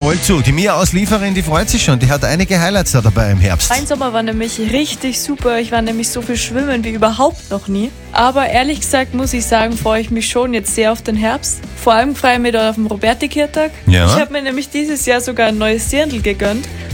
voll zu. Die Mia aus Liefering, die freut sich schon. Die hat einige Highlights da dabei im Herbst. Mein Sommer war nämlich richtig super. Ich war nämlich so viel schwimmen wie überhaupt noch nie. Aber ehrlich gesagt muss ich sagen, freue ich mich schon jetzt sehr auf den Herbst. Vor allem freue ich mich da auf den Roberti-Kirtag. Ja. Ich habe mir nämlich dieses Jahr sogar ein neues Dirndl gegönnt.